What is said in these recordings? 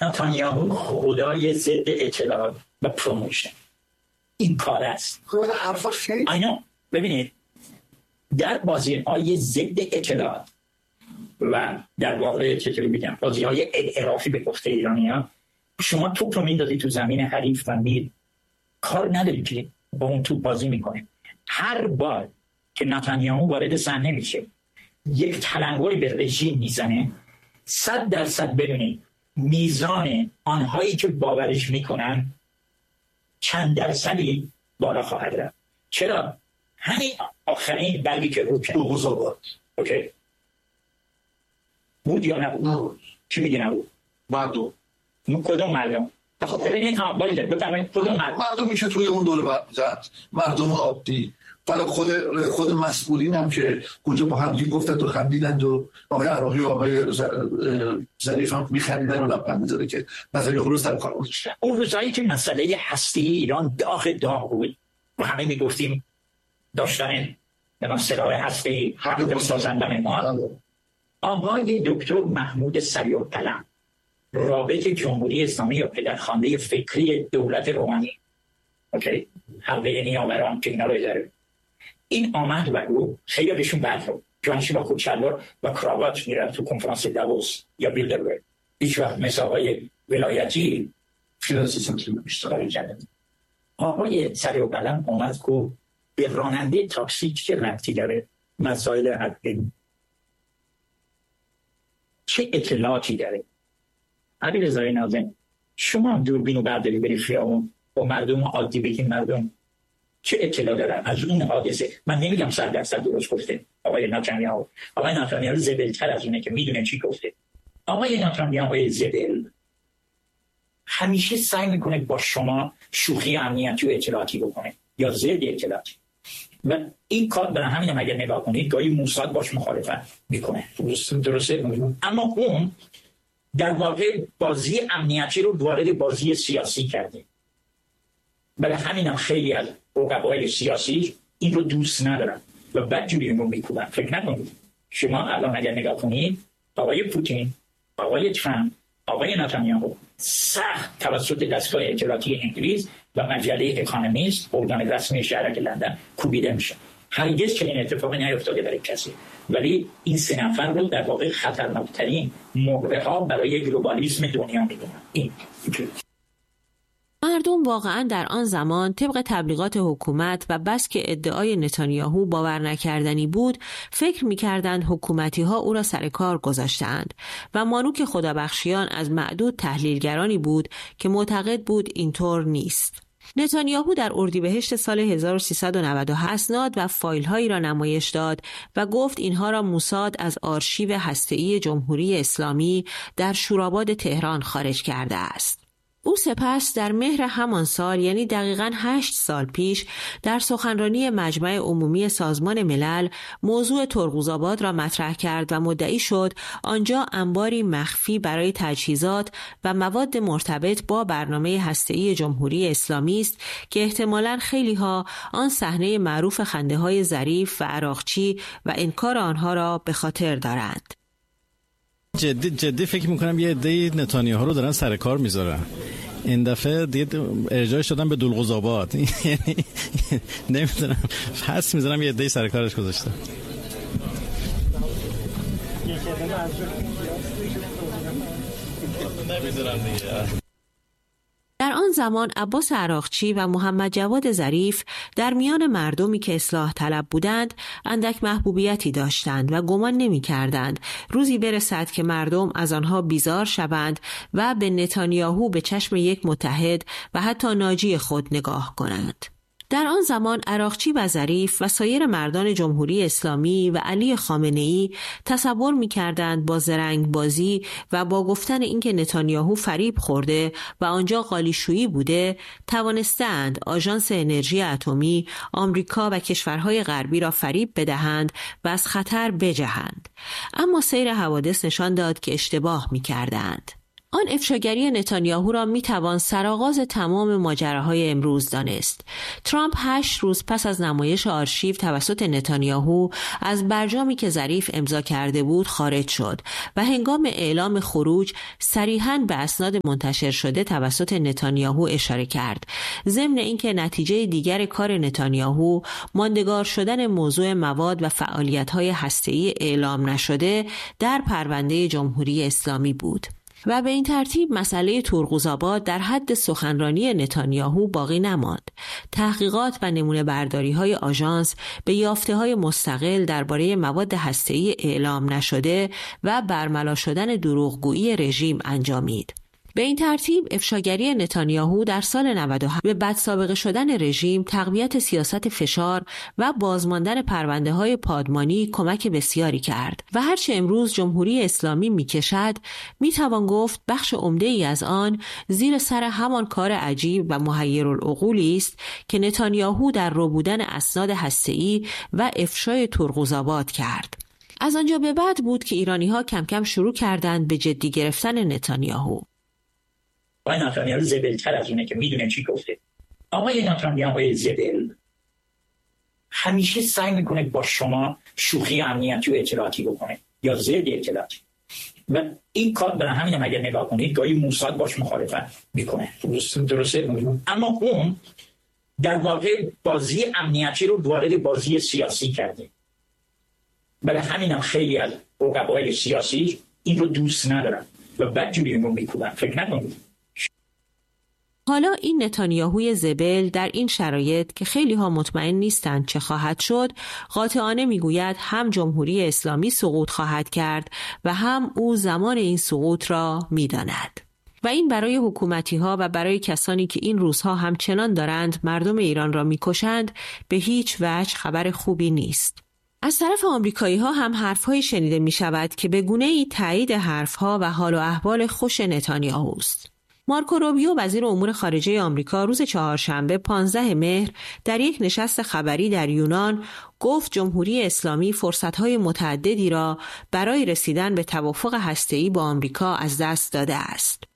نتانیاهو خدای ضد اطلاعات و پروموشن این کار است. حرفا خیلی ببینید در بازی های ضد اطلاعات و در واقع چطوری بگم بازی های انحرافی به گفته ایرانی‌ها، شما توپ رو میندازی تو زمین حریف و کار نداری که با اون توپ بازی میکنه. هر بار که نتانیاهو وارد صحنه میشه یک تلنگری به رژیم میزنه، 100% بدونید میزان آنهایی که باورش میکنن چند درصدی بالا خواهد رفت. چرا؟ همین آخرین برگی که رو کرد اوکی بود یا نبود؟ چی میگی نبود؟ مردم کدوم مردم؟ ببینید مردم میشه توی اون دوره زد، مردم عادی، برای خود مسئولین هم که اونجا با هم گفتن تو خندیدند و آقای عراقی و آقای ظریف هم میخندیدن و لبخند می‌زدن که مسئله خروج سر کار بود. اون روزایی که مسئله هستی ایران داغ بود و همه میگفتیم داشتن سلاح هستی حق سازندن ما، آقای دکتر محمود سریع‌القلم رابط جمهوری اسلامی یا پدرخوانده فکری دولت روحانی اوکی حمله نیاوران که اینا رو داره، این آمد و رو خیلی بهشون برد رو جوانشی با کوچلوار و کراوات میرن تو کنفرانس داووس یا بیلدربرگ، هیچ وقت مثل آقای ولایتی آقای سریع‌القلم اومد که به راننده تاکسی چه ربطی داره مسائل حقیقی، چه اطلاعاتی داره؟ علیرضا ناظم شما دوربینو برداری بری خیابون با مردم عادی بگین مردم چه اطلاع دارن از اون حادثه؟ من نمیگم 100% درست گفته آقای نتانیاهو زبلتر از اونه که میدونه چی گفته. آقای نتانیاهو زبل همیشه سعی میکنه با شما شوخی امنیتی و اطلاعاتی بکنه یا ضد اطلاعاتی و این کار برای همین هم اگر نگاه کنید گاهی موساد باش مخالفت میکنه. درسته؟ اما اون در واقع بازی امنیتی رو وارد بازی سیاسی کرده. برای همین هم خیلی از رقبای سیاسی این رو دوست ندارن و بدجوری رو میکنن. فکر نکنید شما الان اگر نگاه کنید آقای پوتین، آقای ترامپ، آقای نتانیاهو سخت توسط دستگاه اطلاعاتی انگلیس و مجله اکانومیست ارگان رسمی شهرک لندن کوبیده میشن. هرگز چنین اتفاقی نیفتاده برای کسی، ولی این سه نفر رو در واقع خطرناکترین موقع‌ها برای گلوبالیسم دنیا میدونن. این مردم واقعا در آن زمان طبق تبلیغات حکومت و بس که ادعای نتانیاهو باور نکردنی بود فکر می‌کردند حکومتی‌ها او را سر کار گذاشتند و مانوک خدابخشیان از معدود تحلیلگرانی بود که معتقد بود اینطور نیست. نتانیاهو در اردیبهشت سال 1398 اسناد و فایل‌هایی را نمایش داد و گفت اینها را موساد از آرشیو هسته‌ای جمهوری اسلامی در شوراباد تهران خارج کرده است. او سپس در مهر همان سال یعنی دقیقاً 8 سال پیش در سخنرانی مجمع عمومی سازمان ملل موضوع ترقوزآباد را مطرح کرد و مدعی شد آنجا انباری مخفی برای تجهیزات و مواد مرتبط با برنامه هسته‌ای جمهوری اسلامی است که احتمالاً خیلی‌ها آن صحنه معروف خنده‌های ظریف و عراقچی و انکار آنها را به خاطر دارند. جدی فکر میکنم یه عده نتانیاهو رو دارن سر کار میذارن. این دفعه دیگه ارجاع شدن به دلقوزآباد. یعنی نمیدونم حس میذارم یه عده سر کارش گذاشته. در آن زمان عباس عراقچی و محمد جواد ظریف در میان مردمی که اصلاح طلب بودند اندک محبوبیتی داشتند و گمان نمی کردند روزی برسد که مردم از آنها بیزار شوند و به نتانیاهو به چشم یک متحد و حتی ناجی خود نگاه کنند. در آن زمان عراقچی و ظریف و سایر مردان جمهوری اسلامی و علی خامنه‌ای تصور می‌کردند با زرنگ بازی و با گفتن اینکه نتانیاهو فریب خورده و آنجا قالیشویی بوده توانستند آژانس انرژی اتمی، آمریکا و کشورهای غربی را فریب بدهند و از خطر بجهند. اما سیر حوادث نشان داد که اشتباه می‌کردند. آن افشاگری نتانیاهو را میتوان سرآغاز تمام ماجراهای امروز دانست. ترامپ 8 روز پس از نمایش آرشیو توسط نتانیاهو از برجامی که ظریف امضا کرده بود خارج شد و هنگام اعلام خروج صریحاً به اسناد منتشر شده توسط نتانیاهو اشاره کرد، ضمن اینکه نتیجه دیگر کار نتانیاهو ماندگار شدن موضوع مواد و فعالیت‌های هسته‌ای اعلام نشده در پرونده جمهوری اسلامی بود. و به این ترتیب مسئله تورغوزآباد در حد سخنرانی نتانیاهو باقی نماند. تحقیقات و نمونه برداری‌های آژانس به یافته‌های مستقل درباره مواد هسته‌ای اعلام نشده و برملا شدن دروغگویی رژیم انجامید. به این ترتیب افشاگری نتانیاهو در سال 97 به بدسابقه شدن رژیم، تقویت سیاست فشار و بازماندن پرونده‌های پادمانی کمک بسیاری کرد و هرچه امروز جمهوری اسلامی می‌کشد، می‌توان گفت بخش عمده‌ای از آن زیر سر همان کار عجیب و محیرالعقولی است که نتانیاهو در ربودن اسناد هسته‌ای و افشای تورغوزآباد کرد. از آنجا به بعد بود که ایرانی‌ها کم کم شروع کردند به جدی گرفتن نتانیاهو. آقای نتانیاهو زبل‌تر از اونه که میدونه چی گفته. آقای نتانیاهو زبل همیشه سعی میکنه با شما شوخی امنیتی و اطلاعاتی بکنه یا ضد اطلاعاتی و این کار برای همین اگر نگاه کنید گاهی موساد باش مخالفت میکنه. درسته؟ اما اون در واقع بازی امنیتی رو وارد بازی سیاسی کرده. برای همین هم خیلی از رقبای سیاسی این رو دوست ندارن و بدجوری این رو میکنن. فکر نکنید. حالا این نتانیاهوی زبل در این شرایط که خیلی ها مطمئن نیستند چه خواهد شد، قاطعانه میگوید هم جمهوری اسلامی سقوط خواهد کرد و هم او زمان این سقوط را میداند. و این برای حکومتی ها و برای کسانی که این روزها همچنان دارند مردم ایران را میکشند به هیچ وجه خبر خوبی نیست. از طرف آمریکایی ها هم حرف‌هایی شنیده می شود که به گونه‌ای تایید حرف‌ها و حال و احوال خوش نتانیاهوست. مارکو روبیو وزیر امور خارجه آمریکا روز چهارشنبه 15 مهر در یک نشست خبری در یونان گفت جمهوری اسلامی فرصت‌های متعددی را برای رسیدن به توافق هسته‌ای با آمریکا از دست داده است.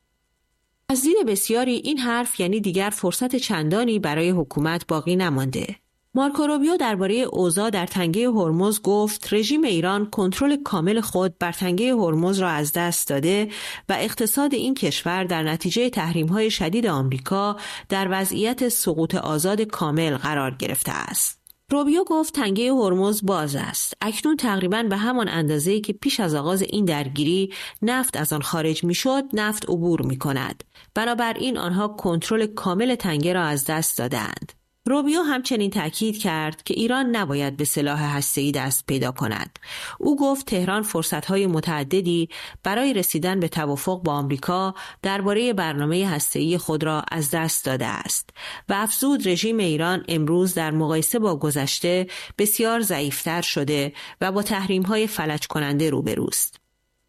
از دید بسیاری این حرف یعنی دیگر فرصت چندانی برای حکومت باقی نمانده. مارکو روبیو درباره اوضاع در تنگه هرمز گفت رژیم ایران کنترل کامل خود بر تنگه هرمز را از دست داده و اقتصاد این کشور در نتیجه تحریم‌های شدید آمریکا در وضعیت سقوط آزاد کامل قرار گرفته است. روبیو گفت تنگه هرمز باز است. اکنون تقریباً به همان اندازه‌ای که پیش از آغاز این درگیری نفت از آن خارج می‌شد، نفت عبور می‌کند. بنابراین آنها کنترل کامل تنگه را از دست دادند. روبیو همچنین تأکید کرد که ایران نباید به سلاح هسته‌ای دست پیدا کند. او گفت تهران فرصت‌های متعددی برای رسیدن به توافق با آمریکا درباره برنامه هسته‌ای خود را از دست داده است و افزود رژیم ایران امروز در مقایسه با گذشته بسیار ضعیف‌تر شده و با تحریم‌های فلج کننده روبروست.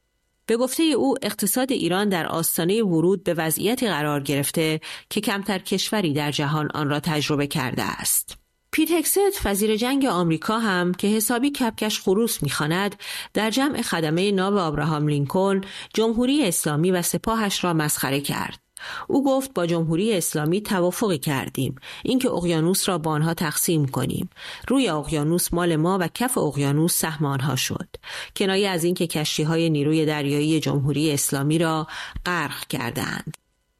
به گفته او اقتصاد ایران در آستانه ورود به وضعیتی قرار گرفته که کمتر کشوری در جهان آن را تجربه کرده است. پیت هگست وزیر جنگ آمریکا هم که حسابی کپکش خروس می‌خواند در جمع خدمه ناب ابراهام لینکلن جمهوری اسلامی و سپاهش را مسخره کرد. او گفت با جمهوری اسلامی توافقی کردیم اینکه اقیانوس را با آنها تقسیم کنیم. روی اقیانوس مال ما و کف اقیانوس سهم آنها شد. کنایه از اینکه کشتی‌های نیروی دریایی جمهوری اسلامی را غرق کردند.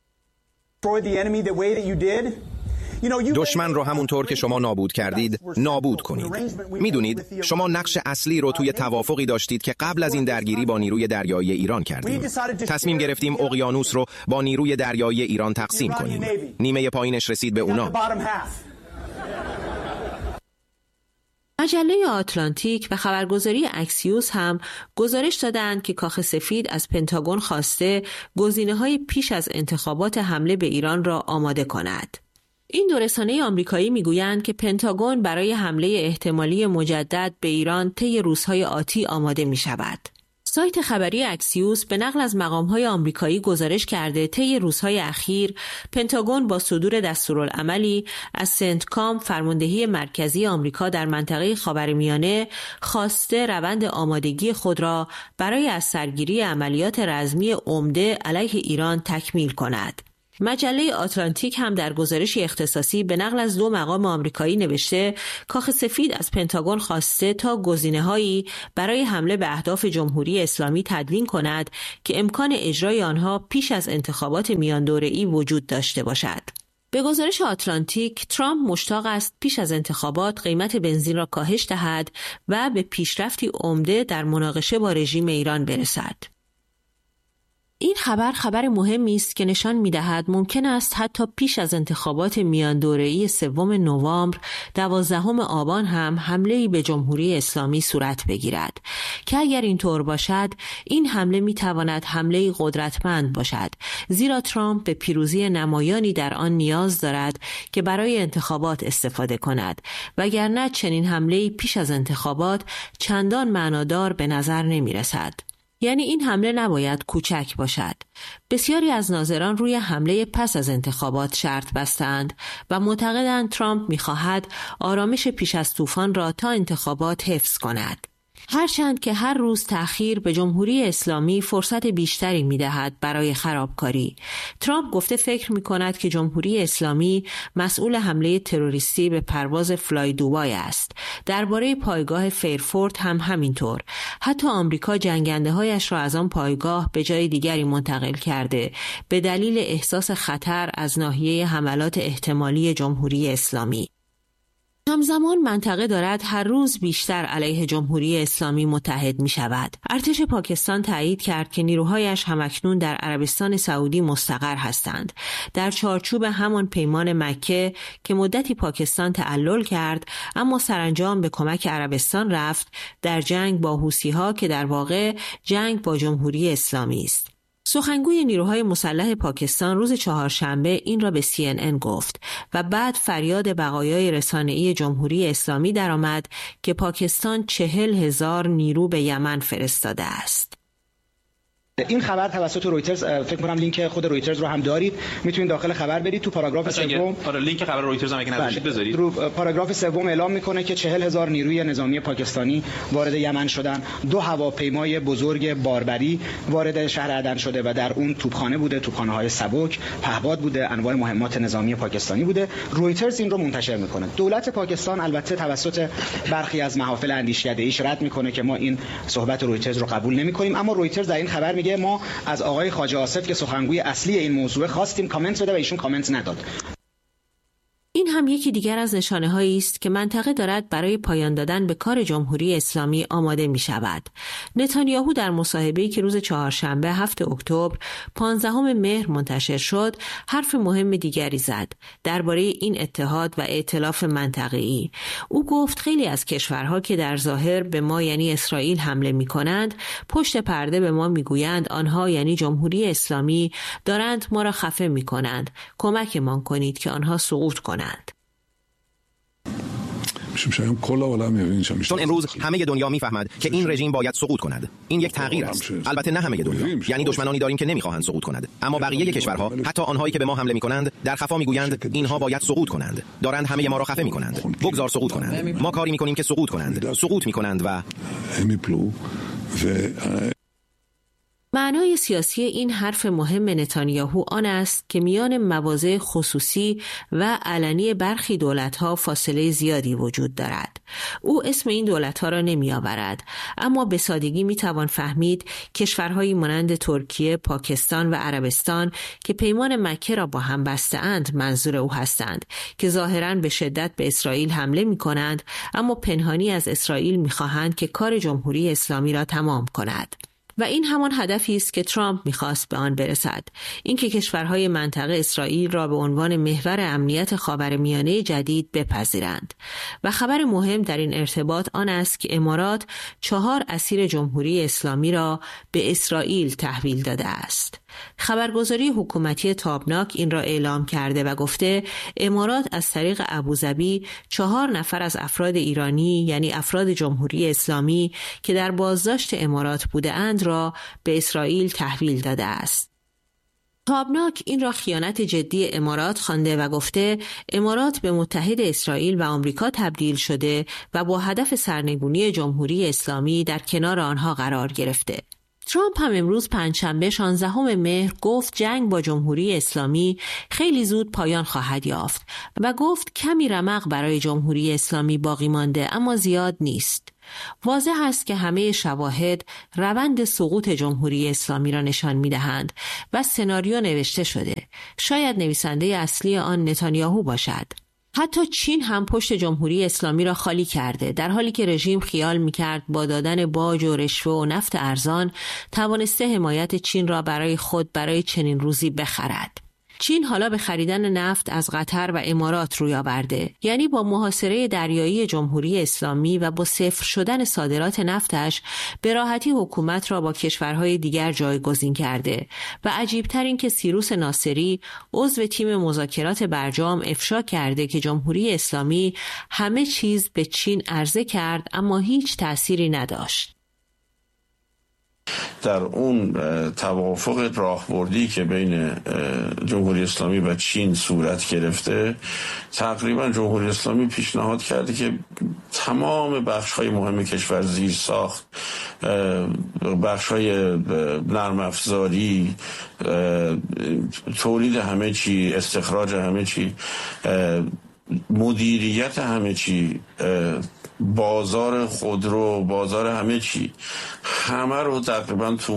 دشمن رو همونطور که شما نابود کردید نابود کنید. میدونید شما نقش اصلی رو توی توافقی داشتید که قبل از این درگیری با نیروی دریایی ایران کردیم. تصمیم گرفتیم اقیانوس رو با نیروی دریایی ایران تقسیم کنیم. نیمه پایینش رسید به اونا. مجله آتلانتیک و خبرگزاری اکسیوس هم گزارش دادند که کاخ سفید از پنتاگون خواسته گزینه‌های پیش از انتخابات حمله به ایران را آماده کند. این دو رسانه آمریکایی میگویند که پنتاگون برای حمله احتمالی مجدد به ایران طی روزهای آتی آماده می شود. سایت خبری اکسیوس به نقل از مقام‌های آمریکایی گزارش کرده طی روزهای اخیر پنتاگون با صدور دستورالعملی از سنتکام فرماندهی مرکزی آمریکا در منطقه خاورمیانه خواسته روند آمادگی خود را برای از سرگیری عملیات رزمی عمده علیه ایران تکمیل کند. مجله آتلانتیک هم در گزارشی اختصاصی به نقل از 2 مقام آمریکایی نوشته کاخ سفید از پنتاگون خواسته تا گزینه‌هایی برای حمله به اهداف جمهوری اسلامی تدوین کند که امکان اجرای آنها پیش از انتخابات میاندوره‌ای وجود داشته باشد. به گزارش آتلانتیک، ترامپ مشتاق است پیش از انتخابات قیمت بنزین را کاهش دهد و به پیشرفتی عمده در مناقشه با رژیم ایران برسد. این خبر مهمی است که نشان می‌دهد ممکن است حتی پیش از انتخابات میان دوره‌ای 3 نوامبر 12 آبان هم حمله‌ای به جمهوری اسلامی صورت بگیرد که اگر اینطور باشد این حمله می‌تواند حمله‌ای قدرتمند باشد، زیرا ترامپ به پیروزی نمایانی در آن نیاز دارد که برای انتخابات استفاده کند، وگرنه چنین حمله‌ای پیش از انتخابات چندان معنادار به نظر نمی‌رسد. یعنی این حمله نباید کوچک باشد. بسیاری از ناظران روی حمله پس از انتخابات شرط بستند و معتقدند ترامپ می‌خواهد آرامش پیش از طوفان را تا انتخابات حفظ کند. هرچند که هر روز تأخیر به جمهوری اسلامی فرصت بیشتری می‌دهد برای خرابکاری. ترامپ گفته فکر می‌کند که جمهوری اسلامی مسئول حمله تروریستی به پرواز فلای دوبای است. درباره پایگاه فیرفورت هم همینطور. حتی آمریکا جنگنده‌هایش را از آن پایگاه به جای دیگری منتقل کرده به دلیل احساس خطر از ناحیه حملات احتمالی جمهوری اسلامی. همزمان منطقه دارد هر روز بیشتر علیه جمهوری اسلامی متحد می شود. ارتش پاکستان تایید کرد که نیروهایش همکنون در عربستان سعودی مستقر هستند. در چارچوب همان پیمان مکه که مدتی پاکستان تعلل کرد اما سرانجام به کمک عربستان رفت در جنگ با حوثی‌ها که در واقع جنگ با جمهوری اسلامی است. سخنگوی نیروهای مسلح پاکستان روز 4 این را به CNN گفت و بعد فریاد بقایای رسانه‌ای جمهوری اسلامی درآمد که پاکستان 40,000 نیرو به یمن فرستاده است. این خبر توسط رویترز، فکر کنم لینک خود رویترز رو هم دارید، میتونید داخل خبر برید تو پاراگراف 3. آره لینک خبر رویترز هم اگه نداشتید بذارید. رو پاراگراف 3 اعلام میکنه که 40,000 نیروی نظامی پاکستانی وارد یمن شدن. 2 هواپیمای بزرگ باربری وارد شهر عدن شده و در اون توپخانه بوده، توپخانه‌های سبک، پهپاد بوده، انواع مهمات نظامی پاکستانی بوده. رویترز این رو منتشر میکنه. دولت پاکستان البته توسط برخی از محافل اندیشکده‌ایش رد میکنه که ما این صحبت رویترز رو قبول نمیکنیم، اما رویترز در این خبر میگه ما از آقای خواجه آصف که سخنگوی اصلی این موضوع خواستیم کامنت بده و ایشون کامنت نداد. این هم یکی دیگر از نشانه‌هایی است که منطقه دارد برای پایان دادن به کار جمهوری اسلامی آماده می شود. نتانیاهو در مصاحبه‌ای که روز 4 7 اکتبر 15 مهر منتشر شد، حرف مهم دیگری زد درباره این اتحاد و ائتلاف منطقه‌ای. او گفت خیلی از کشورها که در ظاهر به ما یعنی اسرائیل حمله می‌کنند، پشت پرده به ما می‌گویند آنها یعنی جمهوری اسلامی دارند ما را خفه می‌کنند. کمکمان کنید که آنها سقوط کنند. چون امروز همه دنیا میفهمد که این رژیم باید سقوط کند. این یک تغییر است. البته نه همه دنیا. یعنی دشمنانی داریم که نمیخواهند سقوط کنند، اما بقیه کشورها، حتی آنهایی که به ما حمله میکنند، در خفا میگویند اینها باید سقوط کنند. دارند همه ما را خفه میکنند. بگذار سقوط کنند. ما کاری میکنیم که سقوط کنند. سقوط میکنند و معنای سیاسی این حرف مهم نتانیاهو آن است که میان مواضع خصوصی و علنی برخی دولت‌ها فاصله زیادی وجود دارد. او اسم این دولت‌ها را نمی‌آورد، اما به سادگی می‌توان فهمید کشورهایی مانند ترکیه، پاکستان و عربستان که پیمان مکه را با هم بسته‌اند منظور او هستند که ظاهراً به شدت به اسرائیل حمله می‌کنند، اما پنهانی از اسرائیل می‌خواهند که کار جمهوری اسلامی را تمام کند. و این همان هدفی است که ترامپ می‌خواست به آن برسد، اینکه کشورهای منطقه اسرائیل را به عنوان محور امنیت خاورمیانه جدید بپذیرند. و خبر مهم در این ارتباط آن است که امارات 4 اسیر جمهوری اسلامی را به اسرائیل تحویل داده است. خبرگزاری حکومتی تابناک این را اعلام کرده و گفته امارات از طریق ابوظبی 4 نفر از افراد ایرانی، یعنی افراد جمهوری اسلامی که در بازداشت امارات بوده اند را به اسرائیل تحویل داده است. تابناک این را خیانت جدی امارات خوانده و گفته امارات به متحد اسرائیل و آمریکا تبدیل شده و با هدف سرنگونی جمهوری اسلامی در کنار آنها قرار گرفته. ترامپ هم امروز پنجشنبه 16 مهر گفت جنگ با جمهوری اسلامی خیلی زود پایان خواهد یافت و گفت کمی رمق برای جمهوری اسلامی باقی مانده اما زیاد نیست. واضح است که همه شواهد روند سقوط جمهوری اسلامی را نشان می‌دهند و سناریو نوشته شده. شاید نویسنده اصلی آن نتانیاهو باشد. حتی چین هم پشت جمهوری اسلامی را خالی کرده، در حالی که رژیم خیال می‌کرد با دادن باج و رشوه و نفت ارزان توانسته حمایت چین را برای خود برای چنین روزی بخرد. چین حالا به خریدن نفت از قطر و امارات روی آورده، یعنی با محاصره دریایی جمهوری اسلامی و با صفر شدن صادرات نفتش به راحتی حکومت را با کشورهای دیگر جایگزین کرده. و عجیبتر این که سیروس ناصری عضو تیم مذاکرات برجام افشا کرده که جمهوری اسلامی همه چیز به چین عرضه کرد اما هیچ تأثیری نداشت. در اون توافق راهبردی که بین جمهوری اسلامی و چین صورت گرفته، تقریبا جمهوری اسلامی پیشنهاد کرده که تمام بخش‌های مهم کشور، زیر ساخت، بخش‌های نرم افزاری، تولید همه چی، استخراج همه چی، مدیریت همه چی، بازار خودرو، بازار همه چی، همه رو تقریبا تو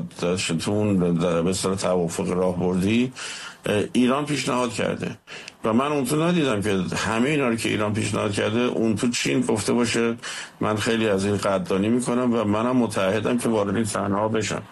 اون به اصطلاح توافق راهبردی ایران پیشنهاد کرده. و من اون تو ندیدم که همه اینا رو که ایران پیشنهاد کرده اون تو چین گفته باشه من خیلی از این قدردانی میکنم و منم متعهدم که وارد این صحنه‌ها بشم.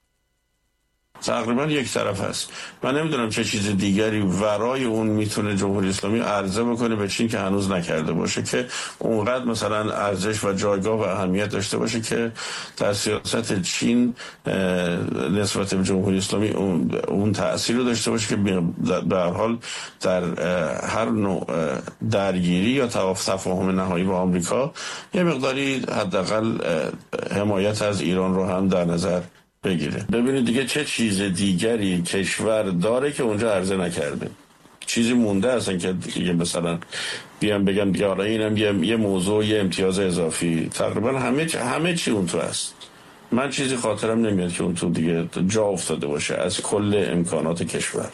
تقریبا یک طرف هست. من نمیدونم چه چیز دیگری ورای اون میتونه جمهوری اسلامی عرضه بکنه به چین که هنوز نکرده باشه، که اونقدر مثلا ارزش و جایگاه و اهمیت داشته باشه که در سیاست چین نسبت به جمهوری اسلامی اون تأثیر رو داشته باشه که به هر حال در هر نوع درگیری یا تفاهم نهایی با آمریکا یه مقداری حداقل حمایت از ایران رو هم در نظر بگیره. ببینید دیگه چه چیز دیگری کشور داره که اونجا عرضه نکرده. چیزی مونده هستن که دیگه مثلا بیان بگم دیگه آره اینم یه موضوع، یه امتیاز اضافی. تقریبا همه چی اون تو هست. من چیزی خاطرم نمیاد که اون تو دیگه جا افتاده باشه از کل امکانات کشور.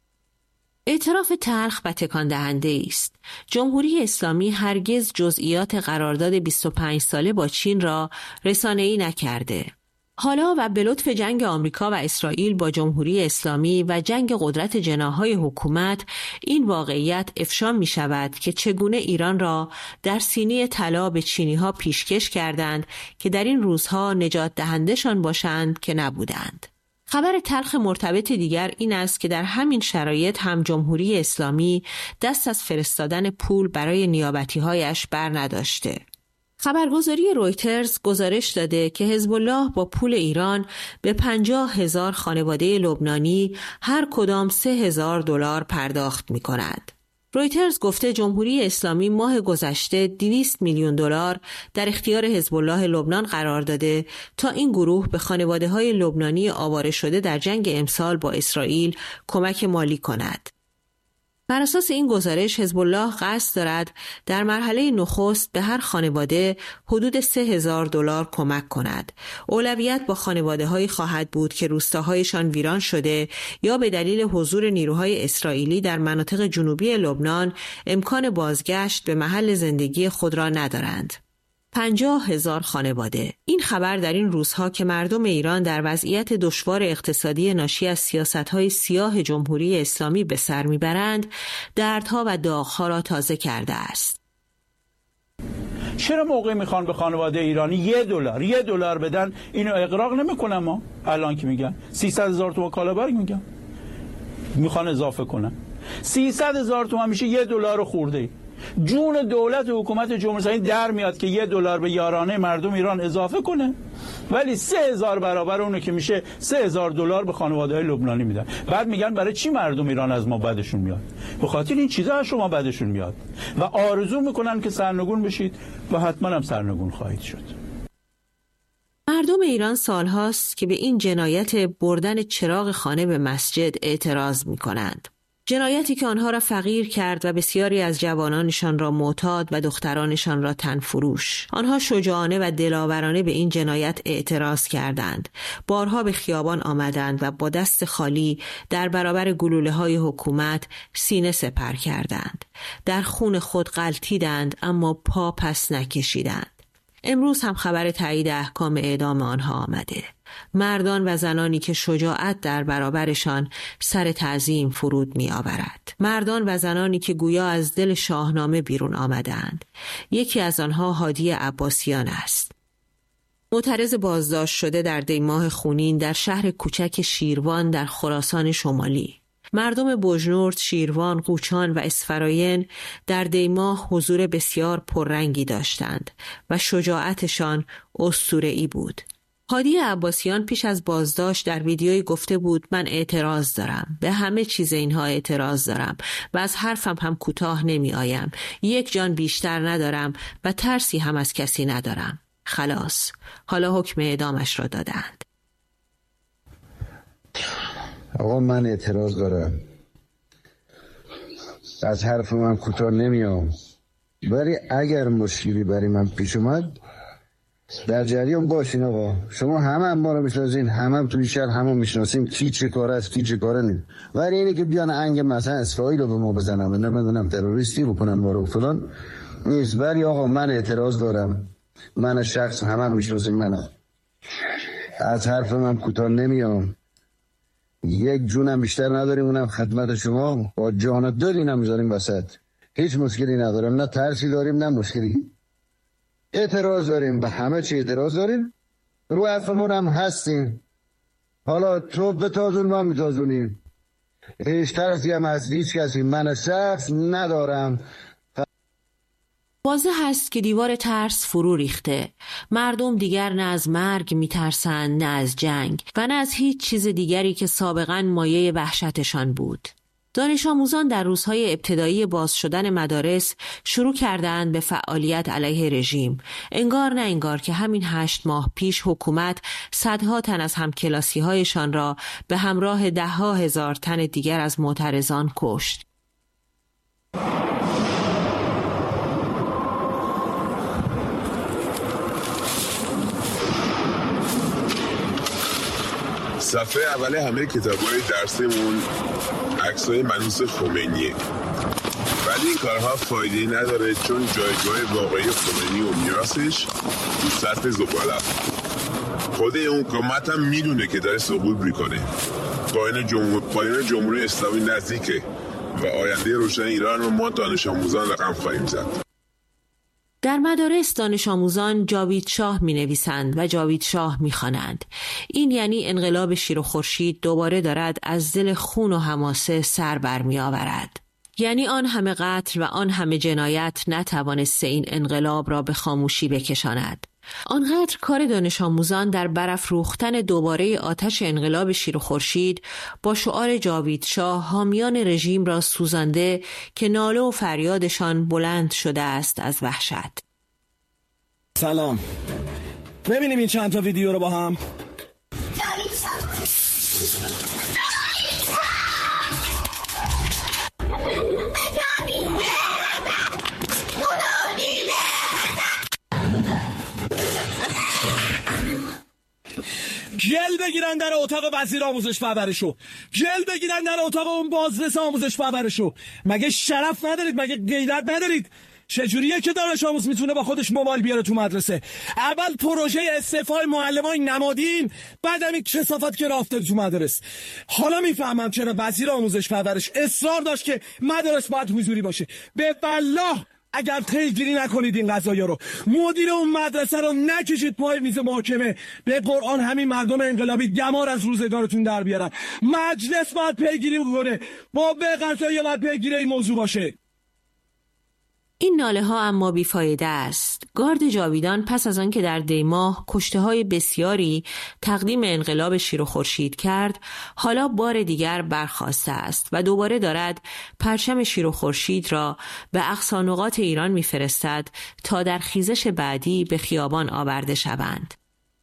اعتراف تلخ و تکان دهنده است. جمهوری اسلامی هرگز جزئیات قرارداد 25 ساله با چین را رسانه‌ای نکرده. حالا و به لطف جنگ آمریکا و اسرائیل با جمهوری اسلامی و جنگ قدرت جناح‌های حکومت، این واقعیت افشا می شود که چگونه ایران را در سینی طلا به چینی‌ها پیشکش کردند که در این روزها نجات دهندشان باشند که نبودند. خبر تلخ مرتبط دیگر این است که در همین شرایط هم جمهوری اسلامی دست از فرستادن پول برای نیابتی‌هایش بر نداشته. خبرگزاری رویترز گزارش داده که حزب الله با پول ایران به 50,000 خانواده لبنانی هر کدام $3,000 پرداخت می کند. رویترز گفته جمهوری اسلامی ماه گذشته $200 میلیون در اختیار حزب الله لبنان قرار داده تا این گروه به خانواده‌های لبنانی آواره شده در جنگ امسال با اسرائیل کمک مالی کند. بر اساس این گزارش حزب الله قصد دارد در مرحله نخست به هر خانواده حدود $3,000 کمک کند. اولویت با خانواده‌هایی خواهد بود که روستاهایشان ویران شده یا به دلیل حضور نیروهای اسرائیلی در مناطق جنوبی لبنان امکان بازگشت به محل زندگی خود را ندارند. 50,000 خانواده. این خبر در این روزها که مردم ایران در وضعیت دشوار اقتصادی ناشی از سیاست‌های سیاه جمهوری اسلامی به سر میبرند، دردها و داغ‌ها را تازه کرده است. چرا موقع میخوان به خانواده ایرانی $1 بدن اینو اغراق نمیکنن؟ ما الان که میگن 300,000 تومان کالابرگ میگن میخوان اضافه کنن 300,000 تومان میشه $1 خورده. جون دولت و حکومت جمهوری اسلامی در میاد که $1 به یارانه مردم ایران اضافه کنه، ولی 3,000 برابر اونه که میشه $3,000 به خانواده‌های لبنانی میدن. بعد میگن برای چی مردم ایران از ما بدشون میاد؟ به خاطر این چیزا از شما بدشون میاد و آرزو میکنن که سرنگون بشید و حتما هم سرنگون خواهید شد. مردم ایران سالهاست که به این جنایت بردن چراغ خانه به مسجد اعتراض میکنند. جنایتی که آنها را فقیر کرد و بسیاری از جوانانشان را معتاد و دخترانشان را تنفروش. آنها شجاعانه و دلاورانه به این جنایت اعتراض کردند. بارها به خیابان آمدند و با دست خالی در برابر گلوله‌های حکومت سینه سپر کردند. در خون خود غلتیدند اما پا پس نکشیدند. امروز هم خبر تایید احکام اعدام آنها آمده. مردان و زنانی که شجاعت در برابرشان سر تعظیم فرود می آورد. مردان و زنانی که گویا از دل شاهنامه بیرون آمدند. یکی از آنها هادی عباسیان است. معترض بازداشت شده در دیماه خونین در شهر کوچک شیروان در خراسان شمالی. مردم بوجنورد، شیروان، قوچان و اسفراین در دیماه حضور بسیار پررنگی داشتند و شجاعتشان اسطوره‌ای بود. هادی عباسیان پیش از بازداشت در ویدیویی گفته بود من اعتراض دارم، به همه چیز اینها اعتراض دارم و از حرفم هم کوتاه نمی آیم، یک جان بیشتر ندارم و ترسی هم از کسی ندارم. خلاص، حالا حکم اعدامش را دادند. آقا من اعتراض دارم، از حرف من کوتاه نمیام، ولی اگر مشکلی برای من پیش اومد در جریان باشین. آقا شما همه ما رو میشناسین، همه توی شهر همه میشناسیم کی چه کار است کی چه کاره نیست، ولی اینه که بیان انگ مثلا اسرائیل رو به ما بزنم نمیدونم تروریستی بکنن ما رو فلان نیست. ولی آقا من اعتراض دارم، من شخص همه میشناسین، من از حرف من کوتاه نمیام، یک جونم بیشتر نداریم، اونم خدمت شما با جان داریم نمیذاریم وسط. هیچ مشکلی ندارم، نه ترسی داریم نه مشکلی. اعتراض داریم، به همه چی اعتراض داریم، رو حرفمون هم هستیم. حالا تو بتازون ما میتازونیم، هیچ ترسی هم از هیچ کسی من شخص ندارم. واضح است که دیوار ترس فرو ریخته. مردم دیگر نه از مرگ میترسند، نه از جنگ و نه از هیچ چیز دیگری که سابقاً مایه وحشتشان بود. دانش آموزان در روزهای ابتدایی باز شدن مدارس شروع کردند به فعالیت علیه رژیم. انگار نه انگار که همین 8 ماه پیش حکومت صدها تن از همکلاسی‌هایشان را به همراه 10,000 تن دیگر از معترضان کشت. صفحه اول همه کتاب‌های درسیمون عکسای منحوس خمینیه، ولی این کارها فایده‌ای نداره چون جایگاه واقعی خمینی و میراثش تو سطح زباله. خود اون حکومت هم میدونه که داره سقوط میکنه. پایان جمهوری اسلامی نزدیکه و آینده روشن ایران رو ما دانش آموزان رقم خواهیم زد. در مدارس دانش آموزان جاوید شاه می نویسند و جاوید شاه می خوانند. این یعنی انقلاب شیر و خورشید دوباره دارد از دل خون و حماسه سر بر می آورد. یعنی آن همه قتل و آن همه جنایت نتوانسته این انقلاب را به خاموشی بکشاند. آنقدر کار دانش آموزان در برافروختن دوباره آتش انقلاب شیر و خورشید با شعار جاوید شاه حامیان رژیم را سوزانده که ناله و فریادشان بلند شده است از وحشت. سلام، ببینیم این چند تا ویدیو رو با هم. گل بگیرن در اتاق وزیر آموزش پرورشو، گل بگیرن در اتاق اون بازرس آموزش پرورشو. مگه شرف ندارید؟ مگه غیرت ندارید؟ چجوریه که دانش آموز میتونه با خودش موبایل بیاره تو مدرسه؟ اول پروژه استعفای معلمای نمادین، بعد همین کثافت که رفته تو مدرسه. حالا میفهمم چرا وزیر آموزش پرورش اصرار داشت که مدارس باید حضوری باشه. به والله اگر پیگیری نکنید این قضایا رو، مدیر اون مدرسه رو نکشید پای میز محاکمه، به قرآن همین مردم انقلابی دمار از روزگارتون در بیارن. مجلس باید پیگیری بکنه، با به قضایا باید پیگیری این موضوع باشه. این ناله ها اما بیفایده است. گارد جاویدان پس از آن که در دیماه کشته های بسیاری تقدیم انقلاب شیر و خورشید کرد، حالا بار دیگر برخاسته است و دوباره دارد پرچم شیر و خورشید را به اقصا نقاط ایران میفرستد تا در خیزش بعدی به خیابان آورده شوند.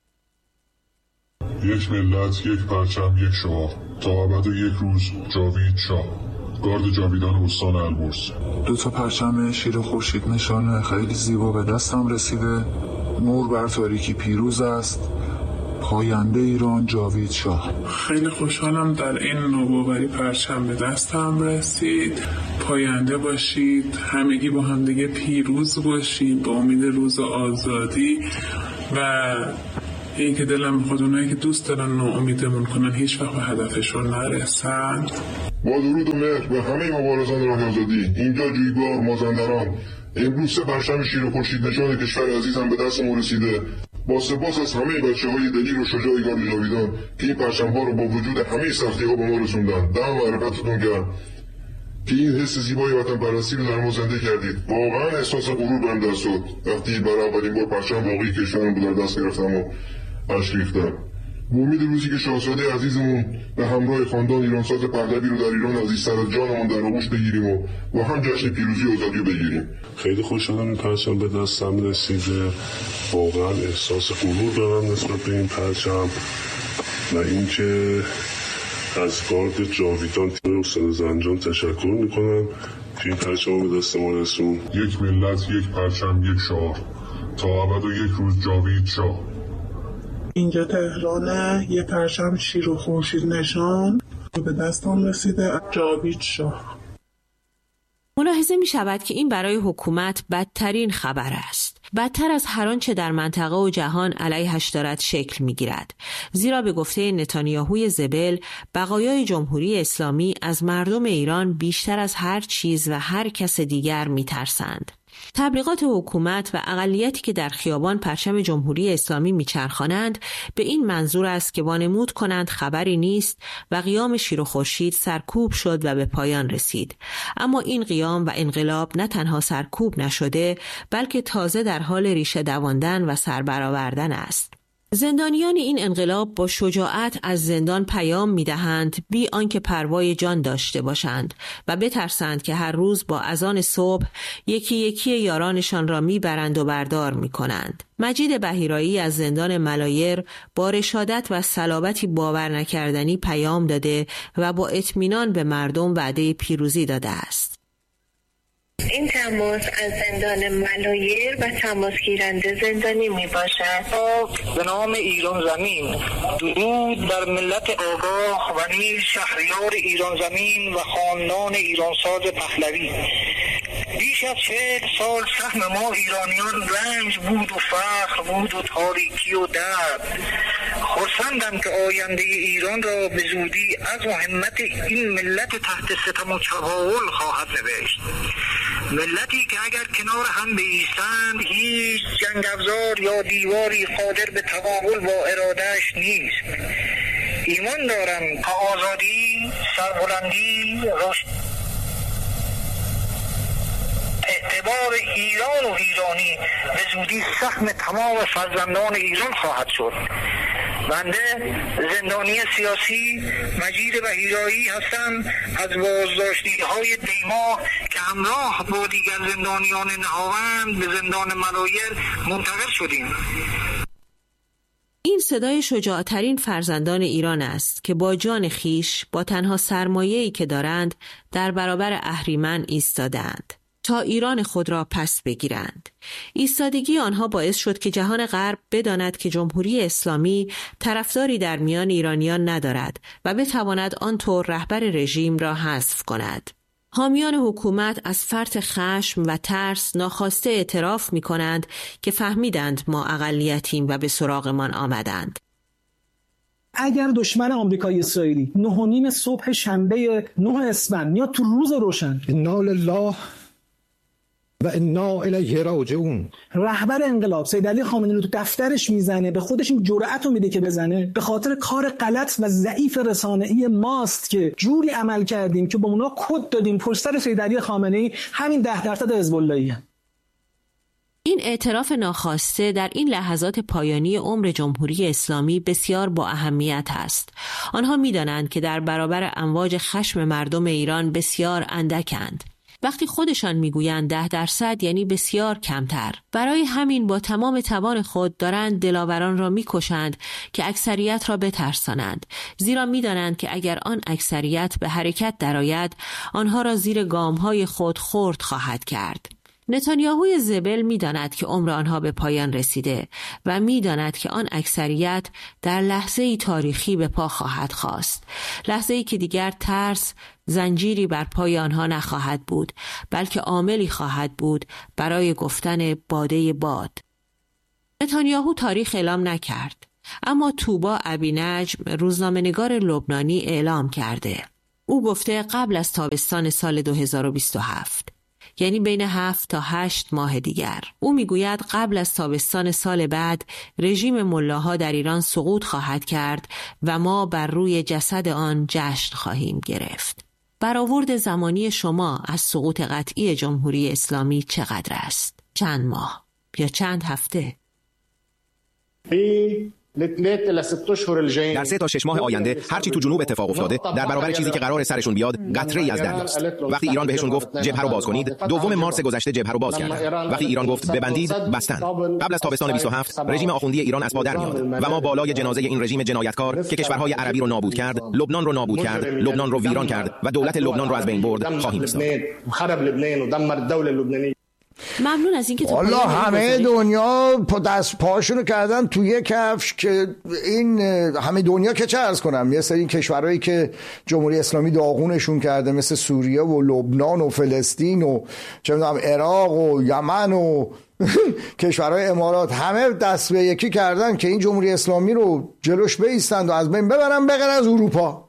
یک ملت، یک پرچم، یک شعار، تا ابد یک روز. جاوید شاه، گارد جاویدان استان البرز. 2 پرچم شیر خورشید نشان خیلی زیبا به دستم رسیده. نور بر تاریکی پیروز است. پاینده ایران جاوید شاه. خیلی خوشحالم در این نوآوری پرچم به دستم رسید. پاینده باشید، همگی با هم دیگه پیروز باشید، با امید روز آزادی و این که دلم میخواد اونایی که دوست دارن ناامیدمون کنن هیچ وقت به هدفشون نرسن. با درود و مهر به همه مبارزان راه آزادی، اینجا جویبار مازندران. امروز 3 پرچم شیر و خورشید نشان کشور عزیزم به دستمون رسیده. با سپاس از همه بچه‌های دلیر و شجاع گارد جاویدان که این پرچم‌ها رو با وجود همه سختی‌ها به ما رسوندن. دم معرفتتون گرم که این حس زیبای وطن پرستی رو در ما زنده کردید. واقعا احساس غرور بهم دست داد وقتی برای اولین بار پرچم واقعی کشورم رو در دست گرفتم و اشک ریختم. به امید روزی که شاهزاده عزیزمون به همراه خاندان ایرانساز پهلوی رو در ایران عزیزتر از جانمون در آغوش بگیریم و با هم جشن پیروزی و آزادی رو بگیریم. خیلی خوشحالم این پرچم به دستم رسیده. واقعا احساس غرور دارم نسبت به این پرچم و اینکه از گارد جاویدان تیم حسین زنجان تشکر میکنم که این پرچم به دست ما رسون. یک ملت، یک پرچم، یک شعار، تا ابد و یک روز. جاوید شاه. اینجا تهرانه، یه پرچم شیر و خورشید نشان به دستم رسیده. جاوید شاه. ملاحظه می شود که این برای حکومت بدترین خبر است. بدتر از هر آنچه در منطقه و جهان علیهش دارد شکل می گیرد. زیرا به گفته نتانیاهوی زبل، بقایای جمهوری اسلامی از مردم ایران بیشتر از هر چیز و هر کس دیگر می ترسند. تبلیغات حکومت و اقلیتی که در خیابان پرچم جمهوری اسلامی میچرخانند به این منظور است که وانمود کنند خبری نیست و قیام شیر و خورشید سرکوب شد و به پایان رسید. اما این قیام و انقلاب نه تنها سرکوب نشده، بلکه تازه در حال ریشه دواندن و سربرآوردن است. زندانیان این انقلاب با شجاعت از زندان پیام می‌دهند بی آنکه پروای جان داشته باشند و بترسند که هر روز با اذان صبح یکی یکی یارانشان را میبرند و بردار میکنند. مجید بهیرایی از زندان ملایر با رشادت و صلابتی باور نکردنی پیام داده و با اطمینان به مردم وعده پیروزی داده است. این تماس از زندان ملایر و تماس گیرنده زندانی می باشد. به نام ایران زمین درود بر ملت آگاه و نیز شهریار ایران زمین و خاندان ایرانساز پهلوی. بیش از 40 سال سهم ما ایرانیان رنج بود و فخر بود و تاریکی و درد. خرسندم که آینده ایران را به زودی از همت این ملت تحت ستم و چغاول خواهد نوشت. ملتی که اگر کنار هم بایستند هیچ جنگ افزار یا دیواری قادر به تقابل با ارادهش نیست. ایمان دارم که آزادی، سربلندی، رشد، اعتبار ایران و ایرانی به زودی سهم تمام فرزندان ایران خواهد شد. بنده زندانی سیاسی مجید بهیرایی هستم از بازداشتی‌های دیماه که همراه با دیگر زندانیان نهاوند به زندان ملایر منتقل شدیم. این صدای شجاعترین فرزندان ایران است که با جان خیش، با تنها سرمایه‌ای که دارند، در برابر اهریمن ایستادند تا ایران خود را پس بگیرند. ایستادگی آنها باعث شد که جهان غرب بداند که جمهوری اسلامی طرفداری در میان ایرانیان ندارد و بتواند آنطور رهبر رژیم را حذف کند. حامیان حکومت از فرط خشم و ترس ناخواسته اعتراف می کنند که فهمیدند ما اقلیتیم و به سراغمان آمدند. اگر دشمن آمریکای اسرائیلی 9:30 صبح شنبه 9 اسفند یا تو روز روشن، انا لله و انا الیه راجعون. رهبر انقلاب سید علی خامنه‌ای رو تو دفترش میزنه، به خودش این جرأت رو میده که بزنه، به خاطر کار غلط و ضعیف رسانه‌ای ماست که جوری عمل کردیم که با اونا کد دادیم پشت سر سید علی خامنه‌ای همین 10% حزب اللهی. این اعتراف ناخواسته در این لحظات پایانی عمر جمهوری اسلامی بسیار با اهمیت است. آنها می‌دانند که در برابر امواج خشم مردم ایران بسیار اندکند. وقتی خودشان میگویند 10% یعنی بسیار کمتر. برای همین با تمام توان خود دارند دلاوران را میکشند که اکثریت را بترسانند، زیرا میدانند که اگر آن اکثریت به حرکت درآید آنها را زیر گامهای خود خرد خواهد کرد. نتانیاهوی زبل می‌داند که عمر آنها به پایان رسیده و می‌داند که آن اکثریت در لحظه‌ای تاریخی به پا خواهد خاست، لحظه‌ای که دیگر ترس زنجیری بر پای آنها نخواهد بود، بلکه عاملی خواهد بود برای گفتن باده باد. نتانیاهو تاریخ اعلام نکرد، اما توبا ابینجم روزنامه‌نگار لبنانی اعلام کرده. او گفته قبل از تابستان سال 2027، یعنی بین 7 تا 8 ماه دیگر. او میگوید قبل از تابستان سال بعد رژیم ملاها در ایران سقوط خواهد کرد و ما بر روی جسد آن جشن خواهیم گرفت. برآورد زمانی شما از سقوط قطعی جمهوری اسلامی چقدر است؟ چند ماه یا چند هفته؟ در 3 تا 6 ماه آینده هرچی تو جنوب اتفاق افتاده در برابر چیزی که قرار سرشون بیاد قطره‌ای از دریاست. وقتی ایران بهشون گفت جبهه رو باز کنید، 2 مارس گذشته جبهه رو باز کردن. وقتی ایران گفت ببندید، بستن. قبل از تابستان 27 رژیم آخوندی ایران از پا در میاد و ما بالای جنازه این رژیم جنایتکار که کشورهای عربی رو نابود کرد، لبنان رو نابود کرد، لبنان رو ویران کرد و دولت لبنان رو از بین برد خواهیم ایستاد. ممنون از اینکه والا همه دنیا دست پاشونو کردن توی کفش که این همه دنیا که چه عرض کنم، یه سری کشورهایی که جمهوری اسلامی داغونشون کرده مثل سوریه و لبنان و فلسطین و چه میدونم عراق و یمن و کشورهای امارات، همه دست به یکی کردن که این جمهوری اسلامی رو جلوش بایستند و از بین ببرن بغیر از اروپا.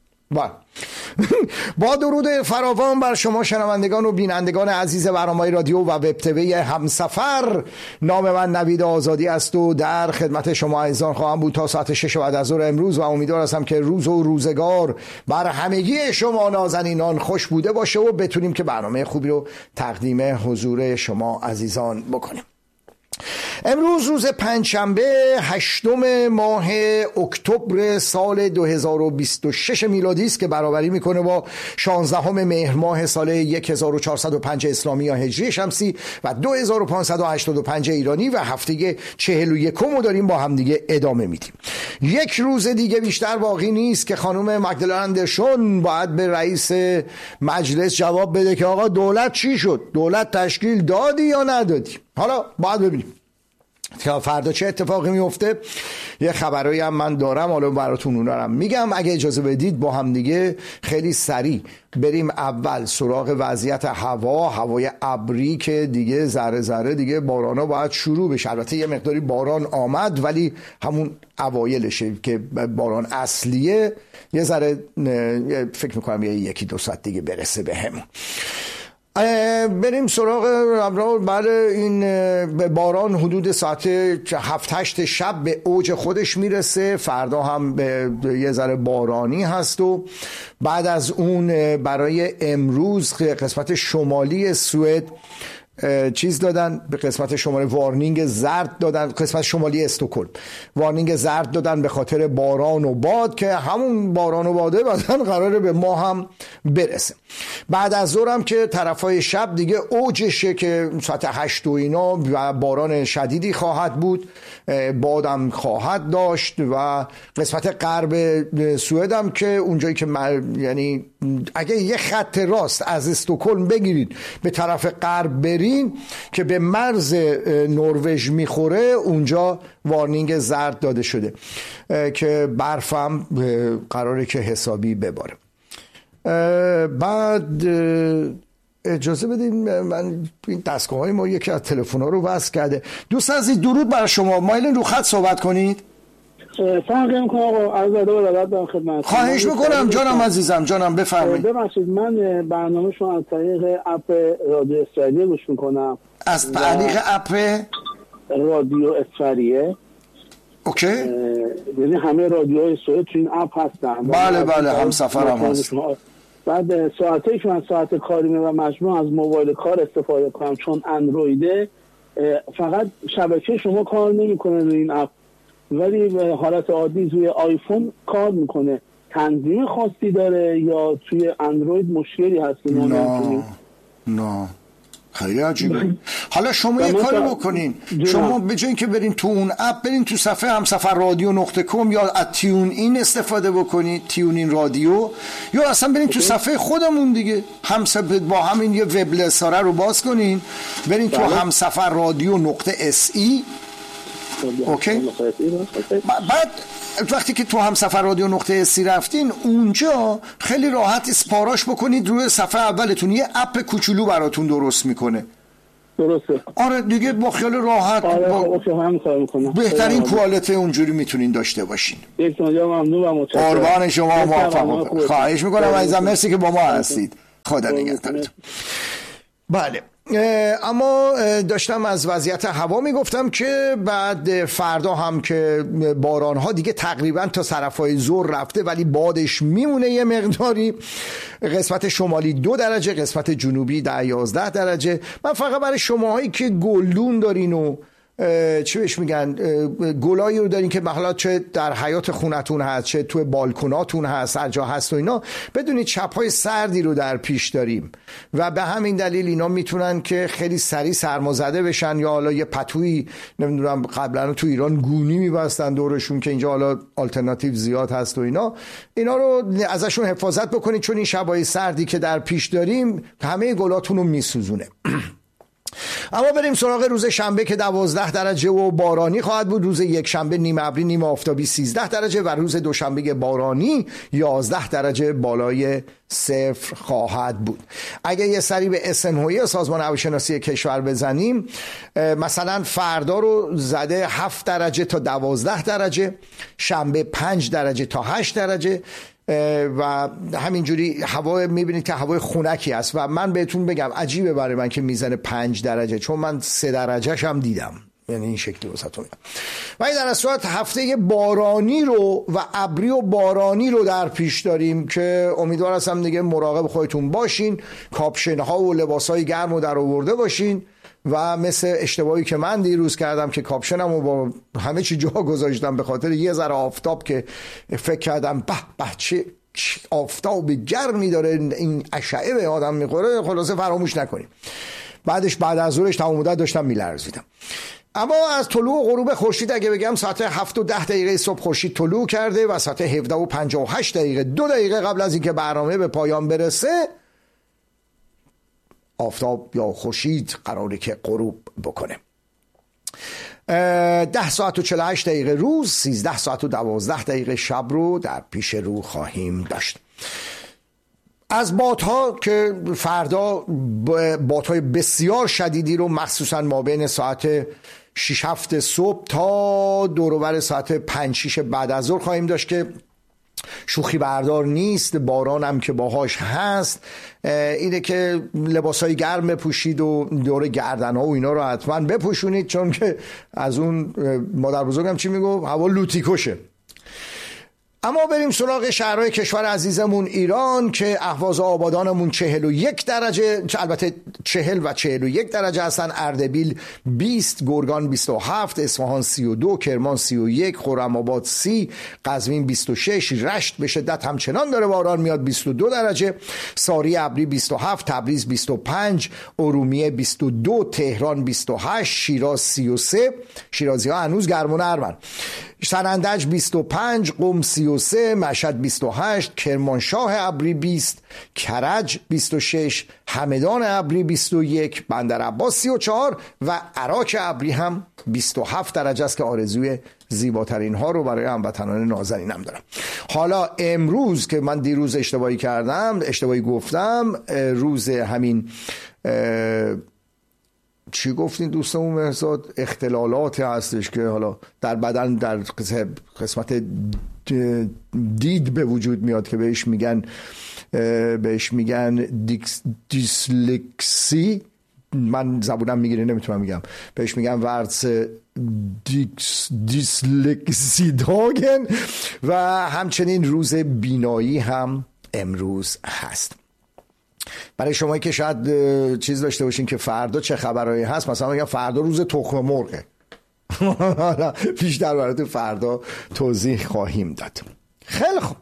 با درود فراوان بر شما شنوندگان و بینندگان عزیز برنامه‌های رادیو و وب تیوی همسفر، نام من نوید آزادی است و در خدمت شما عزیزان خواهم بود تا ساعت 6 بعد از ظهر امروز و امیدوار هستم که روز و روزگار بر همگی شما نازنینان خوش بوده باشه و بتونیم که برنامه خوبی رو تقدیم حضور شما عزیزان بکنیم. امروز روز پنجشنبه 8 ماه اکتبر سال 2026 میلادی است که برابری میکنه با 16 مهر ماه سال 1405 اسلامی یا هجری شمسی و 2585 ایرانی و هفته 41 رو داریم با هم دیگه ادامه میدیم. یک روز دیگه بیشتر باقی نیست که خانم مگدلن اندرسون باید به رئیس مجلس جواب بده که آقا دولت چی شد؟ دولت تشکیل دادی یا ندادی؟ حالا باید ببینیم که فردا چه اتفاقی میفته. یه خبرایی هم من دارم، حالا براتون اونا رو میگم. اگه اجازه بدید با هم دیگه خیلی سریع بریم اول سراغ وضعیت هوای ابری که دیگه ذره ذره دیگه بارانا باید شروع بشه. البته یه مقداری باران آمد ولی همون اوایلشه که باران اصلیه یه ذره فکر میکنم یکی دو ساعت دیگه برسه به همون. بریم سراغ بعد این باران حدود ساعت 7-8 شب به اوج خودش میرسه. فردا هم یه ذره بارانی هست و بعد از اون برای امروز قسمت شمالی سوئد چیز دادن، به قسمت شمالی وارنینگ زرد دادن، قسمت شمالی استکهلم وارنینگ زرد دادن به خاطر باران و باد که همون باران و باده بعدن قراره به ما هم برسه. بعد از ظهر هم که طرفای شب دیگه اوجشه که ساعت 8 و اینا و باران شدیدی خواهد بود، بادم خواهد داشت و قسمت غرب سوئد هم که اونجایی که یعنی اگه یه خط راست از استکهلم بگیرید به طرف غرب برین که به مرز نروژ میخوره، اونجا وارنینگ زرد داده شده که برفم قراره که حسابی بباره. بعد اجازه بدین من این دستگاه های ما یکی از تلفن ها رو وصل کرده. دوست عزیز درود بر شما، مایلین رو خط صحبت کنید. فرق نمی‌کنه آقا، عرض ادب و ارادت دارم خدمت. خواهش میکنم جانم عزیزم، جانم بفرمایید. ببخشید من برنامه شما از طریق اپ رادیو اسفریه گوش میکنم. از طریق اپ رادیو اسفریه؟ اوکی. یعنی همه رادیوهای سوئد تو این اپ هستن. بله همسفر هم هست. بعد ساعتی که من ساعت کاریمه و مجموع از موبایل کار استفاده کنم چون اندرویده، فقط شبکه شما کار نمیکنه روی این اپ، ولی به حالت عادی روی آیفون کار میکنه. تنظیم خاصی داره یا توی اندروید مشکلی هست؟ نه خیلی عجیبه. حالا شما یه کاری بکنین، شما به جای اینکه برین تو اون اپ، برین تو صفحه همسفررادیو.com یا از تیون این استفاده بکنید، تیون این رادیو، یا اصلا برین تو صفحه خودمون دیگه، همسفر با همین یه وبلساره رو باز کنین، برین تو همسفررادیو.se. اوکی. بعد وقتی که تو همسفررادیو.se رفتین، اونجا خیلی راحت اسپاراش بکنید روی صفحه اولتون، یه اپ کوچولو براتون درست میکنه. درسته. آره دیگه با خیال راحت بهترین کوالیتی اونجوری میتونین داشته باشین. یک ممنون و متشکرم. قربان شما، موفق. خواهش میکنم عزیزم، مرسی که با ما هستید. خدا نگهدارتون. بله، اما داشتم از وضعیت هوا میگفتم که بعد فردا هم که باران ها دیگه تقریبا تا طرفای ظهر رفته، ولی بادش میمونه یه مقداری. قسمت شمالی 2 درجه، قسمت جنوبی 11 درجه. من فقط برای شماهایی که گلدون دارین و چی بهش میگن، گلایی رو دارین که مثلا چه در حیاط خونتون هست، چه توی بالکناتون هست، هر جا هست و اینا، بدونید شب‌های سردی رو در پیش داریم و به همین دلیل اینا میتونن که خیلی سریع سرمازده بشن، یا حالا یه پتویی نمیدونم قبلا تو ایران گونی میبستن دورشون که اینجا حالا آلترناتیو زیاد هست و اینا رو ازشون حفاظت بکنید، چون این شب‌های سردی که در پیش داریم همه گلاتون رو میسوزونه. اما بریم سراغ روز شنبه که 12 درجه و بارانی خواهد بود. روز یک شنبه نیمه ابری نیمه آفتابی 13 درجه و روز دوشنبه بارانی 11 درجه بالای صفر خواهد بود. اگه یه سری به اسنهویی سازمان هواشناسی کشور بزنیم، مثلا فردا رو زده 7 درجه تا 12 درجه، شنبه 5 درجه تا 8 درجه و همینجوری هوا میبینید که هوای خنکی است و من بهتون بگم عجیبه برای من که میزنه 5 درجه، چون من 3 درجهش هم دیدم، یعنی این شکلی واسهتون. و این در صورت هفته بارانی رو و ابری و بارانی رو در پیش داریم که امیدوار هستم دیگه مراقب خودتون باشین، کاپشن ها و لباس های گرم رو در آورده باشین و مثل اشتباهی که من دیروز کردم که کاپشنم رو با همه چی جا گذاشتم به خاطر یه ذره آفتاب که فکر کردم به چه آفتاب گرمی داره این اشعه به آدم میخوره، خلاصه فراموش نکنیم. بعد از ظهرش تمام مدت داشتم میلرزیدم. اما از طلوع و غروب خورشید اگه بگم ساعت 7:10 صبح خورشید طلوع کرده و ساعت 17:58 2 دقیقه قبل از اینکه برنامه به پایان برسه آفتاب یا خورشید قراره که غروب بکنه. 10 ساعت و 48 دقیقه روز، 13 ساعت و 12 دقیقه شب رو در پیش رو خواهیم داشت. از بادها که فردا بادهای بسیار شدیدی رو مخصوصا ما بین ساعت 6-7 صبح تا دوروبر ساعت 5-6 بعد از ظهر خواهیم داشت که شوخی بردار نیست. باران هم که باهاش هست، اینه که لباسای گرم بپوشید و دور گردن ها و اینا رو حتما بپوشونید، چون که از اون مادر بزرگم چی میگو، هوا لوتیکوشه. اما بریم سراغ شهرهای کشور عزیزمون ایران که اهواز آبادانمون 41 درجه، البته 40 و 41 درجه هستن، اردبیل 20، گرگان 27، اصفهان 32، کرمان 31، خرم‌آباد 30، قزوین 26، رشت به شدت همچنان داره باران میاد 22 درجه، ساری ابری 27، تبریز 25، ارومیه 22، تهران 28، شیراز 33، شیرازی ها هنوز گرم و نرمن، سنندج 25، قم 33، مشهد 28، کرمانشاه ابری 20، کرج 26، همدان ابری 21، بندر عباس 34 و عراق ابری هم 27 درجه است که آرزوی زیباترین ها رو برای هموطنان نازنینم دارم. حالا امروز که من دیروز اشتباهی گفتم، روز همین چی گفتین دوستمون مهرزاد؟ اختلالاتی هستش که حالا در بدن در قسمت دید به وجود میاد که بهش میگن دیسلکسی. من زبونم میگیره نمیتونم میگم. بهش میگن ورس دیسلکسی داگن. و همچنین روز بینایی هم امروز هست. برای شمایی که شاید چیز داشته باشین که فردا چه خبرایی هست، مثلا میگم فردا روز تخم مرغه. بیشتر براتون فردا توضیح خواهیم داد. خیلی خوب،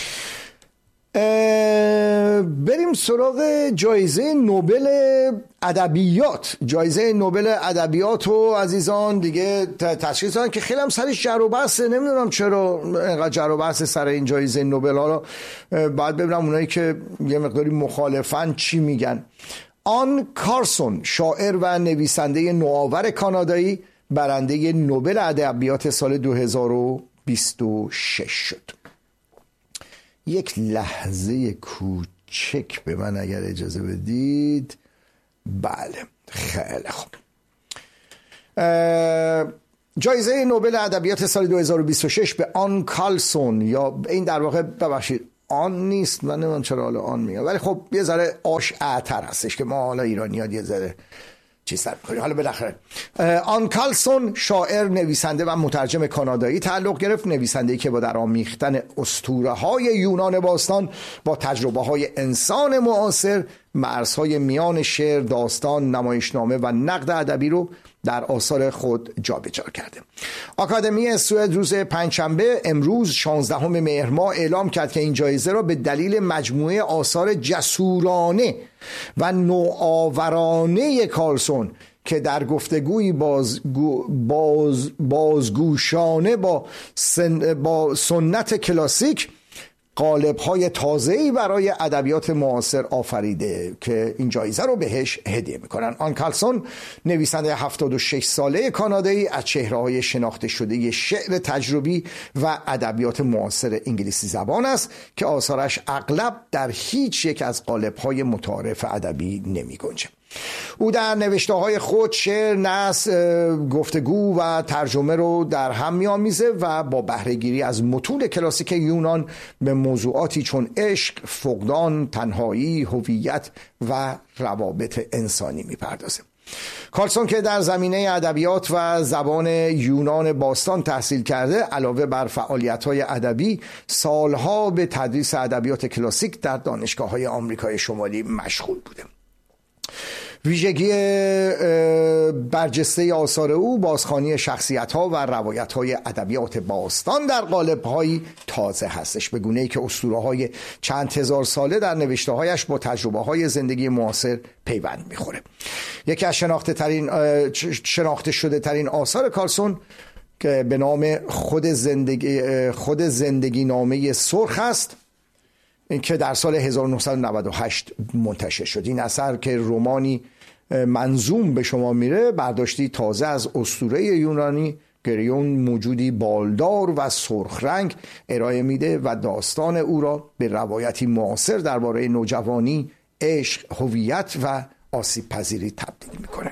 بریم سراغ جایزه نوبل ادبیات. جایزه نوبل ادبیات رو عزیزان دیگه تشخیص دادن که خیلی هم سرش جر و بحثه. نمیدونم چرا اینقدر جر و بحث سر این جایزه نوبل ها رو. باید ببینم اونایی که یه مقداری مخالفن چی میگن. آن کارسون، شاعر و نویسنده نوآور کانادایی، برنده نوبل ادبیات سال 2026 شد. یک لحظه کوچک به من اگر اجازه بدید. بله، خیلی خوب. جایزه نوبل ادبیات سال 2026 به آن کارلسون، یا این در واقع ببخشید آن نیست، من نمیدونم چرا حالا آن میگم، ولی خب یه ذره آش اعتر هستش که ما حالا ایرانی ها یه ذره چیز سر میکنیم. حالا بالاخره آن کارلسون، شاعر، نویسنده و مترجم کانادایی تعلق گرفت. نویسنده‌ای که با درآمیختن اسطوره‌های یونان باستان با تجربه‌های انسان معاصر، مرزهای میان شعر، داستان، نمایشنامه و نقد ادبی رو در آثار خود جابجا کرده. آکادمی سوئد روز پنجشنبه امروز 16 مهر ماه اعلام کرد که این جایزه را به دلیل مجموعه آثار جسورانه و نوآورانه کارلسون که در گفتگوی بازگوشانه با سنت کلاسیک قالب‌های تازه‌ای برای ادبیات معاصر آفریده که این جایزه رو بهش هدیه میکنن. آن کارلسون، نویسنده 76 ساله کانادایی، از چهره‌های شناخته شده شعر تجربی و ادبیات معاصر انگلیسی زبان است که آثارش اغلب در هیچ یک از قالب‌های متعارف ادبی نمی‌گنجه. او در نوشته‌های خود شعر، نثر، گفتگو و ترجمه رو در هم می‌آمیزه و با بهره‌گیری از متون کلاسیک یونان به موضوعاتی چون عشق، فقدان، تنهایی، هویت و روابط انسانی می‌پردازه. کارلسون که در زمینه ادبیات و زبان یونان باستان تحصیل کرده، علاوه بر فعالیت‌های ادبی سالها به تدریس ادبیات کلاسیک در دانشگاه‌های آمریکای شمالی مشغول بوده. ویژگی برجسته آثار او بازخوانی شخصیت‌ها و روایت‌های ادبیات باستان در قالب‌های تازه هستش، به گونه‌ای که اسطوره‌های چند هزار ساله در نوشته‌هایش با تجربه‌های زندگی معاصر پیوند می‌خوره. یکی از شناخته شده ترین آثار کارلسون که به نام خود زندگی نامه سرخ است که در سال 1998 منتشر شد. این اثر که رمانی منظوم به شما میره، برداشتی تازه از اسطوره یونانی گریون، موجودی بالدار و سرخ رنگ ارائه میده و داستان او را به روایتی معاصر درباره نوجوانی، عشق، هویت و آسیب پذیری تبدیل میکنه.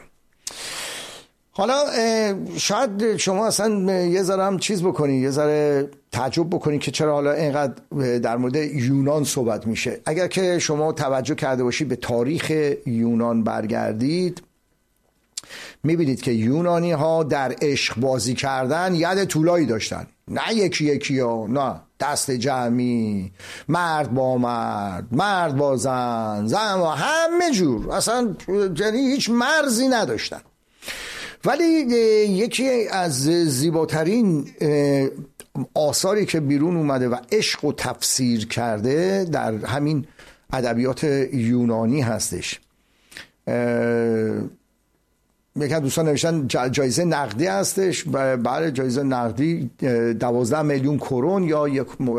حالا شاید شما اصلا یه ذره هم چیز بکنی، یه ذره تعجب بکنی که چرا حالا اینقدر در مورد یونان صحبت میشه. اگر که شما توجه کرده باشید به تاریخ یونان برگردید، میبینید که یونانی ها در عشق بازی کردن ید طولایی داشتن. نه یکی ها، نه دست جمعی، مرد با مرد، مرد با زن، زن با همه جور، اصلا یعنی هیچ مرزی نداشتن. ولی یکی از زیباترین آثاری که بیرون اومده و عشق و تفسیر کرده در همین ادبیات یونانی هستش. یکی دوستان نوشتن جایزه نقدی هستش. برای جایزه نقدی 12 میلیون کرون یا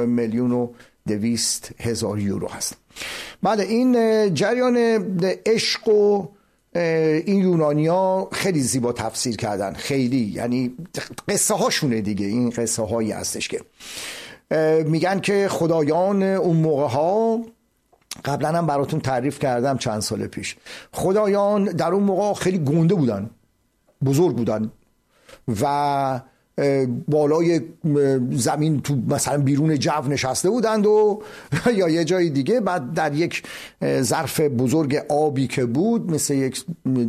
1,200,000 یورو هست. بله، این جریان عشق و این یونانیا خیلی زیبا تفسیر کردن، خیلی، یعنی قصه هاشونه دیگه. این قصه هایی هستش که میگن که خدایان اون موقع ها قبلا هم براتون تعریف کردم چند سال پیش. خدایان در اون موقع خیلی گنده بودن، بزرگ بودن و بالای زمین تو مثلا بیرون جو نشسته بودند و یا یه جای دیگه. بعد در یک ظرف بزرگ آبی که بود، مثل یک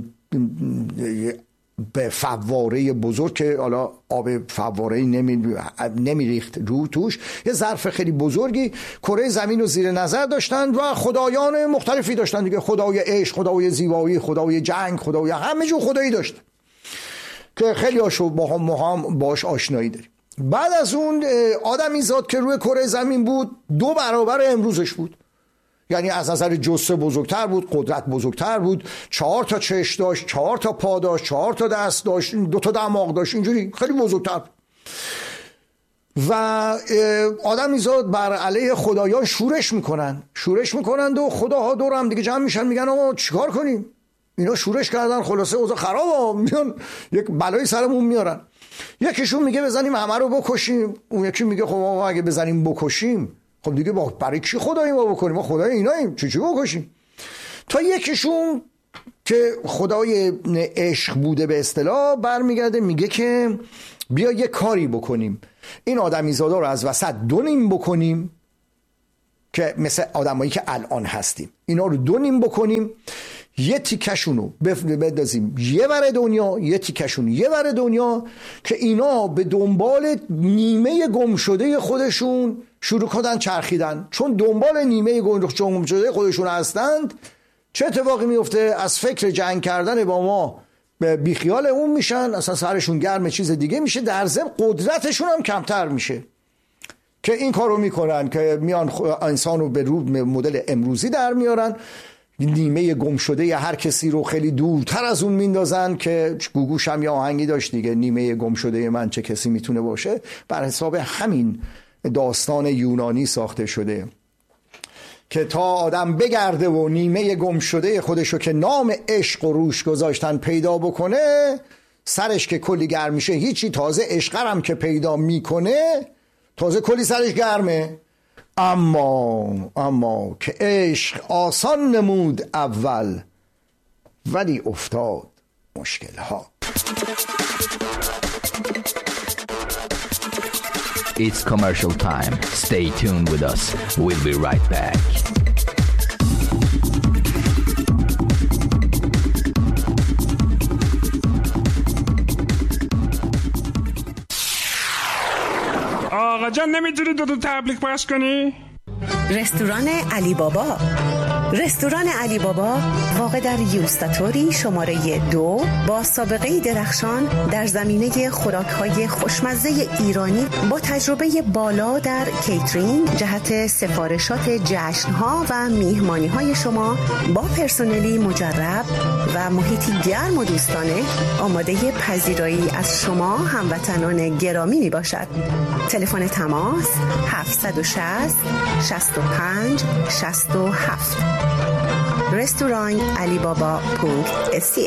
به فواره بزرگ که حالا آب فواره نمیریخت رو توش، یه ظرف خیلی بزرگی کره زمین رو زیر نظر داشتند و خدایان مختلفی داشتند دیگه. خدای عشق، خدای زیبایی، خدای جنگ، خدای همه جو خدایی داشت که خیلی هاشو ما هم باش آشنایی داریم. بعد از اون آدمی زاد که روی کره زمین بود 2 برابر امروزش بود، یعنی از نظر جثه بزرگتر بود، قدرت بزرگتر بود، 4 تا چشم داشت، 4 تا پا داشت، 4 تا دست داشت، 2 تا دماغ داشت، اینجوری خیلی بزرگتر بود. و آدمی زاد بر علیه خدایان شورش میکنند و خداها دور هم دیگه جمع میشن، میگن آقا چیکار کنیم؟ اینا شورش کردن، خلاصه اوضاع خرابه، میان یک بلایی سرمون میارن. یکیشون میگه بزنیم همه رو بکشیم، اون یکی میگه خب آقا اگه بزنیم بکشیم، خب دیگه برای چی خدایی ما بکنیم؟ ما خدای ایناییم، چی بکشیم؟ تا یکیشون که خدای عشق بوده به اصطلاح برمیگرده میگه که بیا یه کاری بکنیم، این آدمیزادا رو از وسط 2 نیم بکنیم، که مثل آدمایی که الان هستیم اینا رو 2 نیم بکنیم، یه تیکشونو بدازیم یه ور دنیا، یه تیکشون یه ور دنیا، که اینا به دنبال نیمه گم شده خودشون شروع کردن چرخیدن. چون دنبال نیمه گم شده خودشون هستند، چه اتفاقی میفته؟ از فکر جنگ کردن با ما بیخیال اون میشن، اصلا سرشون گرم چیز دیگه میشه، در ضمن قدرتشون هم کمتر میشه. که این کارو میکنن که میان انسان رو به مدل امروزی در میارن، نیمه گم شده یا هر کسی رو خیلی دورتر از اون میندازن، که گوگوش هم یه آهنگی داشت دیگه، نیمه گم شده من چه کسی میتونه باشه. بر حساب همین داستان یونانی ساخته شده که تا آدم بگرده و نیمه گم شده خودشو که نام عشق و روش گذاشتن پیدا بکنه، سرش که کلی گرم میشه هیچی، تازه عشقرم که پیدا میکنه تازه کلی سرش گرمه. اما که عشق آسان نمود اول، ولی افتاد مشکل ها. It's commercial time. Stay tuned with us. We'll be right back. آقا جان نمیتونی دو تبلیغ پخش کنی؟ رستوران علی بابا. رستوران علی بابا واقع در یوستاتوری شماره 2 با سابقه درخشان در زمینه خوراک‌های خوشمزه ایرانی با تجربه بالا در کیترینگ جهت سفارشات جشن‌ها و میهمانی‌های شما با پرسنلی مجرب و محیطی گرم و دوستانه آماده پذیرایی از شما هموطنان گرامی میباشد. تلفن تماس 760 65 67. رستوران علیبابا.ca.